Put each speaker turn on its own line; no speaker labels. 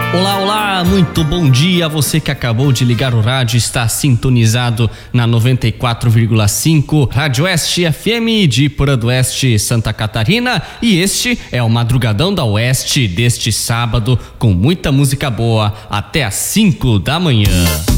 Olá, olá, muito bom dia. Você que acabou de ligar o rádio está sintonizado na 94,5 Rádio Oeste FM de Porã do Oeste, Santa Catarina. E este é o Madrugadão da Oeste deste sábado, com muita música boa até às 5 da manhã.